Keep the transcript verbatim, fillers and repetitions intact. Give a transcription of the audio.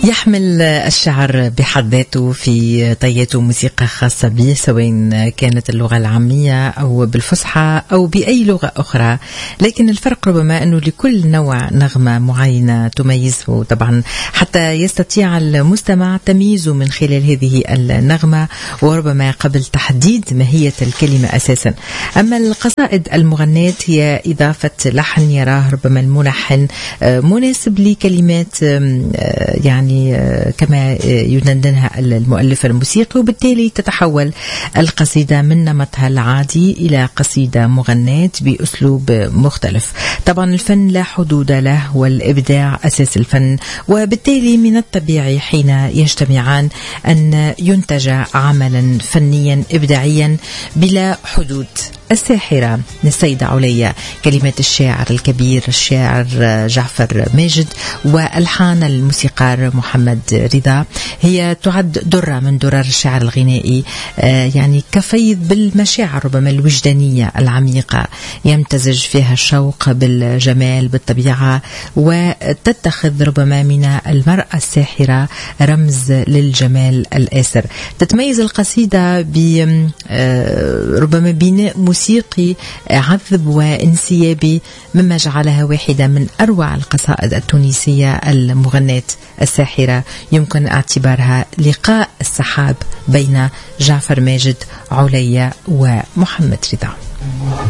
يحمل الشعر بحد ذاته في طياته موسيقى خاصة به، سواء كانت اللغة العامية أو بالفصحى أو بأي لغة أخرى، لكن الفرق ربما أنه لكل نوع نغمة معينة تميزه طبعا، حتى يستطيع المستمع تمييزه من خلال هذه النغمة، وربما قبل تحديد ماهية الكلمة أساسا. أما القصائد المغنات هي إضافة لحن يراه ربما الملحن مناسب لكلمات يعني كما يدندنها المؤلف الموسيقي، وبالتالي تتحول القصيدة من نمطها العادي إلى قصيدة مغنات بأسلوب مختلف. طبعا الفن لا حدود له، والإبداع أساس الفن، وبالتالي من الطبيعي حين يجتمعان أن ينتج عملا فنيا إبداعيا بلا حدود. الساحرة للسيدة عليا، كلمات الشاعر الكبير الشاعر جعفر ماجد، والحان الموسيقار محمد رضا، هي تعد درة من درر الشعر الغنائي، يعني كفيض بالمشاعر ربما الوجدانية العميقة، يمتزج فيها الشوق بالجمال بالطبيعة، وتتخذ ربما من المرأة الساحرة رمز للجمال الآسر. تتميز القصيدة ب ربما بناء موسيقي عذب وانسيابي، مما جعلها واحدة من أروع القصائد التونسية المغناة الساحرة. يمكن اعتبارها لقاء السحاب بين جعفر ماجد عليا ومحمد رضا.